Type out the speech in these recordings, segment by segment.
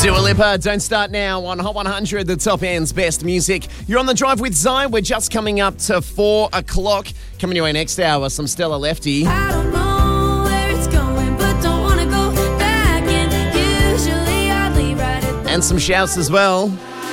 Dua Lipa, Don't Start Now on Hot 100, the top end's best music. You're on the drive with Zion. We're just coming up to 4 o'clock. Coming your way next hour, some Stella Lefty. I don't know where it's going, but don't want to go back. And usually I leave right at And some shouts as well.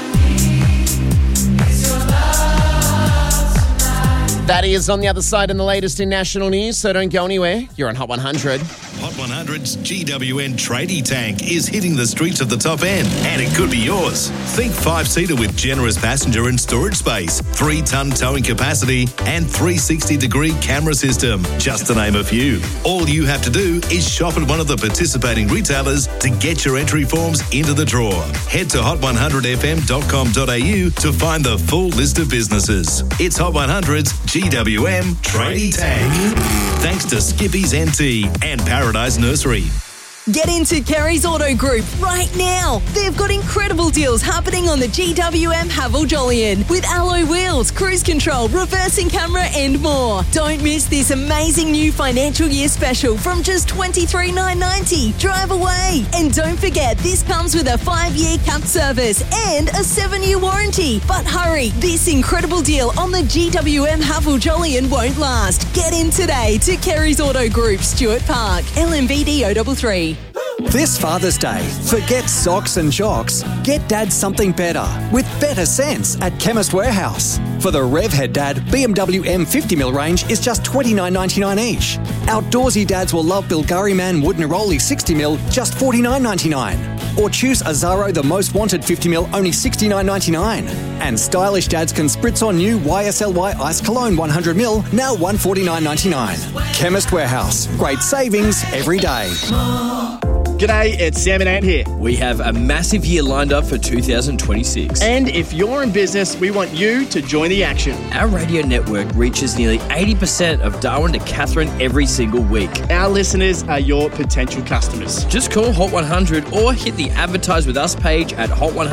That is on the other side in the latest in national news, so don't go anywhere. You're on Hot 100. Hot 100's GWN Tradie Tank is hitting the streets of the top end, and it could be yours. Think 5-seater with generous passenger and storage space, 3-ton towing capacity, and 360-degree camera system, just to name a few. All you have to do is shop at one of the participating retailers to get your entry forms into the draw. Head to hot100fm.com.au to find the full list of businesses. It's Hot 100's GWM Tradie Tank. Thanks to Skippy's NT and Paradise Nursery. Get into Kerry's Auto Group right now. They've got incredible deals happening on the GWM Haval Jolyon with alloy wheels, cruise control, reversing camera and more. Don't miss this amazing new financial year special from just $23,990. Drive away. And don't forget, this comes with a 5-year capped service and a 7-year warranty. But hurry, this incredible deal on the GWM Haval Jolyon won't last. Get in today to Kerry's Auto Group, Stuart Park, LMVD 033. This Father's Day, forget socks and jocks. Get Dad something better with better sense at Chemist Warehouse. For the Revhead Dad, BMW M50mm range is just $29.99 each. Outdoorsy dads will love Bilgari Man Wood Neroli 60mm, just $49.99. Or choose Azaro the Most Wanted 50mm, only $69.99. And stylish dads can spritz on new YSLY Ice Cologne 100ml, now $149.99. Chemist Warehouse, great savings every day. G'day, it's Sam and Ant here. We have a massive year lined up for 2026. And if you're in business, we want you to join the action. Our radio network reaches nearly 80% of Darwin to Katherine every single week. Our listeners are your potential customers. Just call Hot 100 or hit the Advertise With Us page at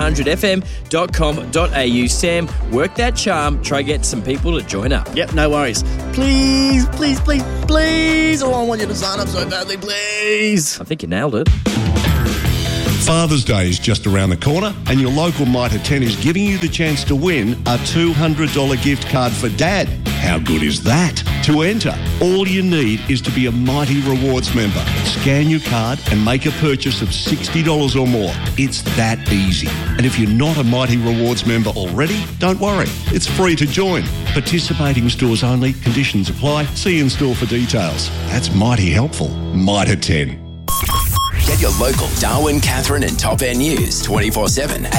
hot100fm.com.au. Sam, work that charm. Try get some people to join up. Yep, no worries. Please, please, please, please. Oh, I want you to sign up so badly, please. I think you nailed it. Father's Day is just around the corner, and your local Mitre 10 is giving you the chance to win a $200 gift card for Dad. How good is that? To enter, all you need is to be a Mighty Rewards member. Scan your card and make a purchase of $60 or more. It's that easy. And if you're not a Mighty Rewards member already, don't worry. It's free to join. Participating stores only. Conditions apply. See in store for details. That's mighty helpful. Mitre 10. Get your local Darwin, Katherine and Top End news 24/7 at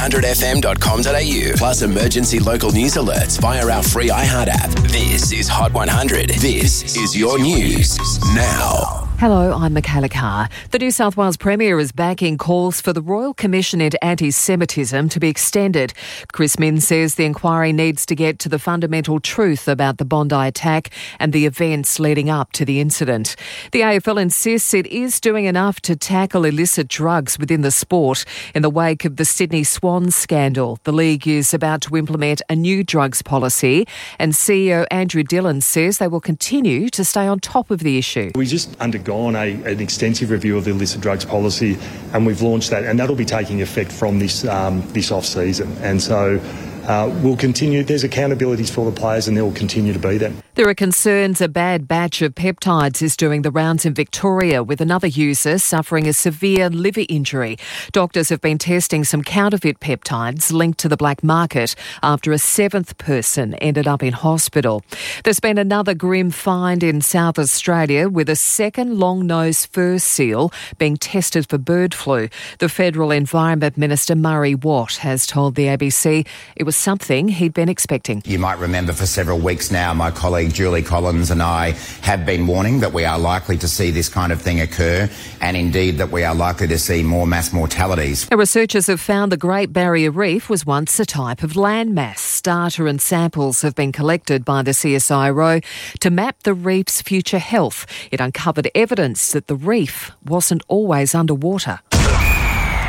hot100fm.com.au. Plus emergency local news alerts via our free iHeart app. This is Hot 100. This is your news now. Hello, I'm Michaela Carr. The New South Wales Premier is backing calls for the Royal Commission into Anti-Semitism to be extended. Chris Minns says the inquiry needs to get to the fundamental truth about the Bondi attack and the events leading up to the incident. The AFL insists it is doing enough to tackle illicit drugs within the sport. In the wake of the Sydney Swans scandal, the league is about to implement a new drugs policy, and CEO Andrew Dillon says they will continue to stay on top of the issue. We just undergone an extensive review of the illicit drugs policy, and we've launched that, and that'll be taking effect from this off-season. And so we'll continue. There's accountabilities for the players, and there will continue to be them. There are concerns a bad batch of peptides is doing the rounds in Victoria, with another user suffering a severe liver injury. Doctors have been testing some counterfeit peptides linked to the black market after a 7th person ended up in hospital. There's been another grim find in South Australia, with a second long-nosed fur seal being tested for bird flu. The Federal Environment Minister Murray Watt has told the ABC it was something he'd been expecting. You might remember for several weeks now, my colleague Julie Collins and I have been warning that we are likely to see this kind of thing occur, and indeed that we are likely to see more mass mortalities. Researchers have found the Great Barrier Reef was once a type of landmass. Data and samples have been collected by the CSIRO to map the reef's future health. It uncovered evidence that the reef wasn't always underwater.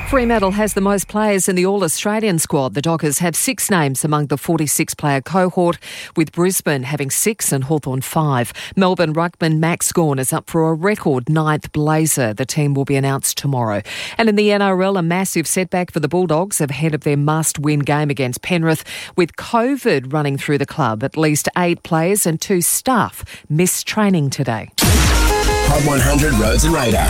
Fremantle has the most players in the All-Australian squad. The Dockers have 6 names among the 46-player cohort, with Brisbane having 6 and Hawthorn 5. Melbourne ruckman Max Gawn is up for a record 9th blazer. The team will be announced tomorrow. And in the NRL, a massive setback for the Bulldogs ahead of their must-win game against Penrith. With COVID running through the club, at least 8 players and 2 staff missed training today. Hot 100 Roads and Radar.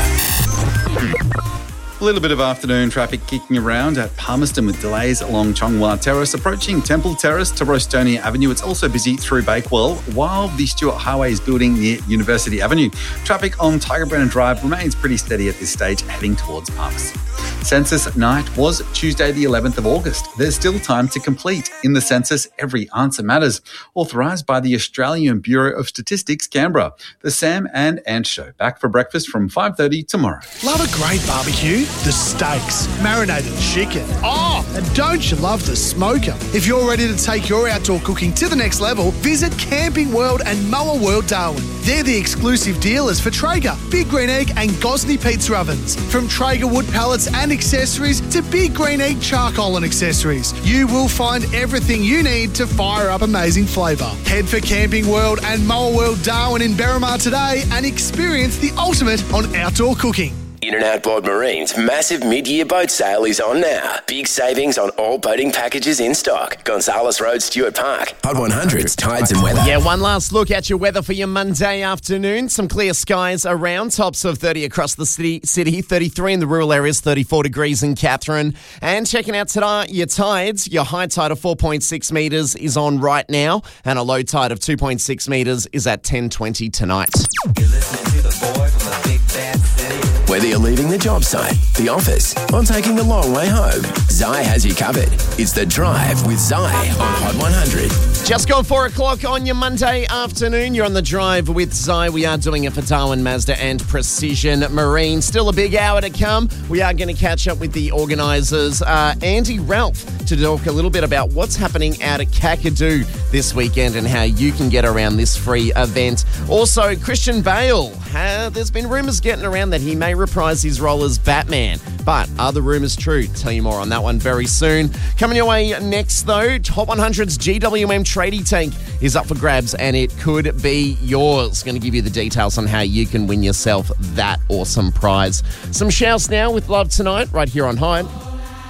A little bit of afternoon traffic kicking around at Palmerston with delays along Chonghua Terrace, approaching Temple Terrace to Rostonia Avenue. It's also busy through Bakewell, while the Stuart Highway is building near University Avenue. Traffic on Tiger Brennan Drive remains pretty steady at this stage, heading towards Palmerston. Census night was Tuesday the 11th of August. There's still time to complete. In the census, every answer matters. Authorised by the Australian Bureau of Statistics, Canberra. The Sam and Ant Show, back for breakfast from 5:30 tomorrow. Love a great barbecue? The steaks, marinated chicken. Oh, and don't you love the smoker? If you're ready to take your outdoor cooking to the next level, visit Camping World and Moa World Darwin. They're the exclusive dealers for Traeger, Big Green Egg and Gosney pizza ovens. From Traeger wood pallets and accessories to Big Green Egg charcoal and accessories, you will find everything you need to fire up amazing flavour. Head for Camping World and Moa World Darwin in Berrimah today and experience the ultimate on outdoor cooking. In and Outboard Marine's massive mid-year boat sale is on now. Big savings on all boating packages in stock. Gonzales Road, Stuart Park. Hot 100's Tides and Weather. Yeah, one last look at your weather for your Monday afternoon. Some clear skies around. Tops of 30 across the city, 33 in the rural areas, 34 degrees in Katherine. And checking out tonight, your tides. Your high tide of 4.6 metres is on right now, and a low tide of 2.6 metres is at 10:20 tonight. You're listening to the boy from the big bad city. Whether you're leaving the job site, the office, or taking the long way home, Zai has you covered. It's The Drive with Zai on Hot 100. Just gone 4 o'clock on your Monday afternoon. You're on The Drive with Zai. We are doing it for Darwin, Mazda and Precision Marine. Still a big hour to come. We are going to catch up with the organisers, Andy Ralph, to talk a little bit about what's happening out at Kakadu this weekend and how you can get around this free event. Also, Christian Bale. There's been rumours getting around that he may reprise his role as Batman. But are the rumours true? Tell you more on that one very soon. Coming your way next, though, Hot 100's GWM Tradie Tank is up for grabs, and it could be yours. Going to give you the details on how you can win yourself that awesome prize. Some shouts now with Love Tonight right here on Hot.